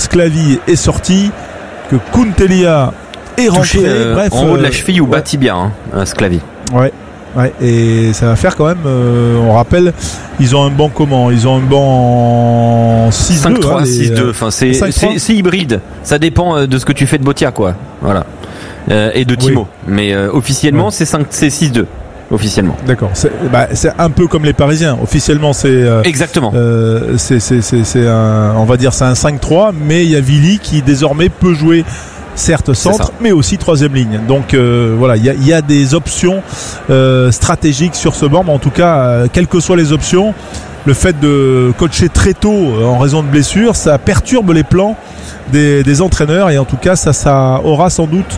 Sclavi est sorti, que Kuntelia est rentré. Bref, en haut de la cheville ou bas tibia, Sclavi. Ouais, et ça va faire quand même. On rappelle, ils ont un banc comment ? Ils ont un banc en 6-2. 5-3, 6-2. Enfin, c'est hybride. Ça dépend de ce que tu fais de Botia, quoi. Voilà. Et de Timo. Mais officiellement, c'est 6-2. Officiellement. D'accord. C'est un peu comme les Parisiens. Officiellement, c'est exactement. C'est un, on va dire, c'est un 5-3, mais il y a Willy qui désormais peut jouer. Certes centre, mais aussi troisième ligne. Donc voilà, il y a des options stratégiques sur ce banc, mais en tout cas, quelles que soient les options, le fait de coacher très tôt en raison de blessures, ça perturbe les plans des entraîneurs, et en tout cas, ça aura sans doute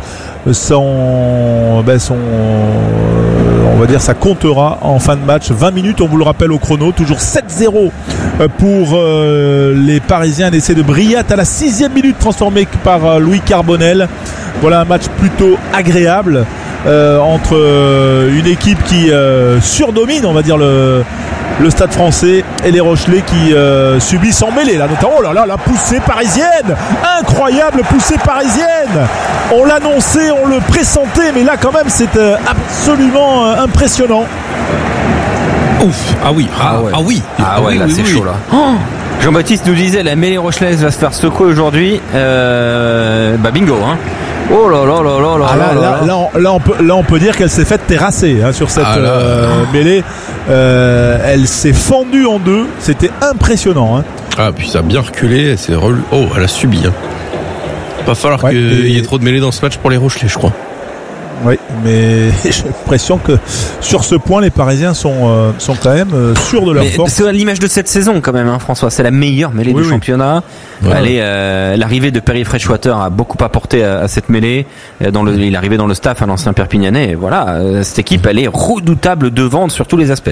on va dire, ça comptera en fin de match. 20 minutes, on vous le rappelle au chrono, toujours 7-0 pour les Parisiens. Un essai de Briat à la 6e minute transformé par Louis Carbonel. Voilà un match plutôt agréable entre une équipe qui surdomine, on va dire, le Stade Français, et les Rochelais qui subissent en mêlée là, notamment. Oh là là, la poussée parisienne, incroyable poussée parisienne. On l'annonçait, on le pressentait, mais là quand même c'est absolument impressionnant. Ouf, oui, là c'est chaud là. Jean-Baptiste nous disait la mêlée rochelaise va se faire secouer aujourd'hui. Bingo, hein. Oh là là là là là là on peut dire qu'elle s'est faite terrasser sur cette mêlée. Elle s'est fendue en deux. C'était impressionnant. Puis ça a bien reculé. Elle a subi. Pas falloir qu'il y ait trop de mêlées dans ce match pour les Rochelais, je crois. Oui, mais j'ai l'impression que sur ce point, les Parisiens sont quand même sûrs de leur force. C'est à l'image de cette saison quand même, François. C'est la meilleure mêlée du championnat. L'arrivée de Perry Freshwater a beaucoup apporté à cette mêlée. Il est arrivé dans le staff à l'ancien Perpignanais. Et voilà, cette équipe, elle est redoutable devant sur tous les aspects.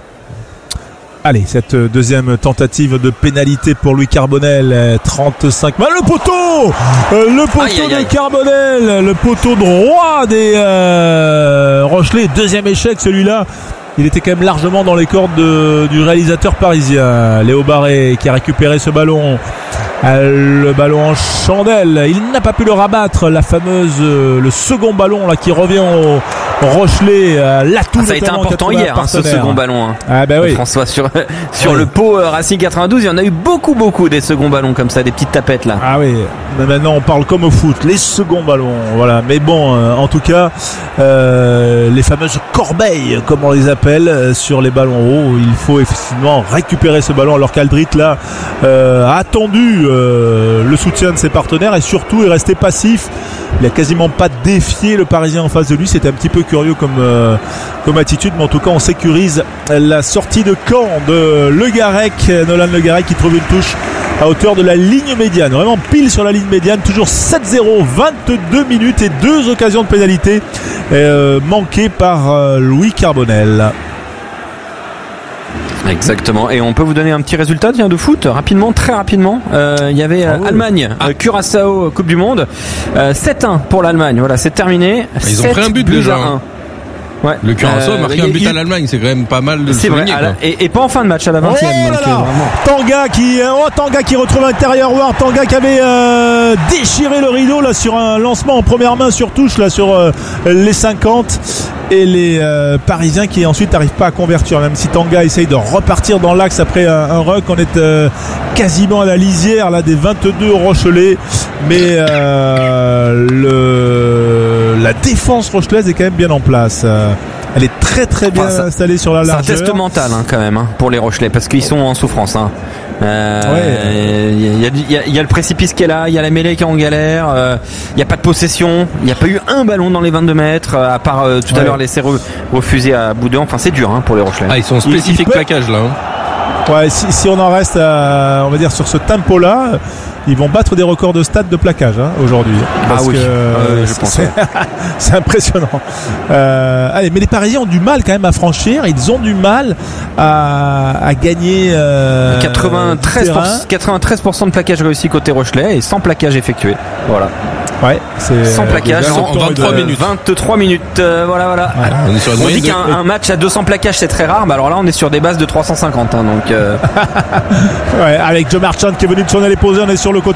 Allez, cette deuxième tentative de pénalité pour Louis Carbonel, 35. Le poteau de Carbonel, le poteau droit des Rochelais. Deuxième échec, celui-là. Il était quand même largement dans les cordes du réalisateur parisien. Léo Barré qui a récupéré ce ballon. Le ballon en chandelle. Il n'a pas pu le rabattre. Le second ballon là qui revient au Rochelais. L'atout ça a été important hier, ce second ballon. Oui. François, sur le pot Racing 92, il y en a eu beaucoup des seconds ballons comme ça, des petites tapettes là. Mais maintenant on parle comme au foot, les seconds ballons. Voilà. Mais bon, en tout cas, les fameuses corbeilles, comme on les appelle, sur les ballons hauts, il faut effectivement récupérer ce ballon, alors qu'Aldrit là a attendu le soutien de ses partenaires et surtout est resté passif. Il a quasiment pas défié le Parisien en face de lui. C'était un petit peu curieux comme attitude, mais en tout cas on sécurise la sortie de camp de Nolan Le Garec qui trouve une touche à hauteur de la ligne médiane, vraiment pile sur la ligne médiane. Toujours 7-0, 22 minutes et 2 occasions de pénalité manquées par Louis Carbonel. Exactement, et on peut vous donner un petit résultat de foot rapidement, très rapidement. Il y avait Allemagne, Curaçao, Coupe du Monde, 7-1 pour l'Allemagne. Voilà, c'est terminé. Ils ont pris un but déjà. Ouais. Le Curaçao a marqué un but à l'Allemagne, c'est quand même pas mal de souligner. Et pas en fin de match, à la 20e. Tanga qui retrouve l'intérieur. Tanga qui avait déchiré le rideau là sur un lancement en première main sur touche là sur les 50. Et les Parisiens qui ensuite n'arrivent pas à convertir, même si Tanga essaye de repartir dans l'axe après un ruck. On est quasiment à la lisière là des 22 Rochelais, mais la défense rochelaise est quand même bien en place. Elle est très très bien installée sur la largeur. C'est un test mental quand même pour les Rochelais, parce qu'ils sont en souffrance. Il y a le précipice qui est là, il y a la mêlée qui est en galère, il n'y a pas de possession, il n'y a pas eu un ballon dans les 22 mètres, à part tout à l'heure l'essai refusé à Boudin. Enfin, c'est dur pour les Rochelais. Ils sont spécifiques plaquage là. Si on en reste on va dire sur ce tempo là, ils vont battre des records de stade de plaquage aujourd'hui. Je pense. C'est impressionnant. Mais les Parisiens ont du mal quand même à franchir. Ils ont du mal à gagner. 93% de plaquage réussi côté Rochelais et 100 plaquages effectués. Voilà. C'est sans plaquage, en 23 minutes. 23 minutes. Voilà. On dit qu'un match à 200 plaquages c'est très rare, mais alors là on est sur des bases de 350. Donc. Avec Joe Marchand qui est venu de son allée poser, on est sur le côté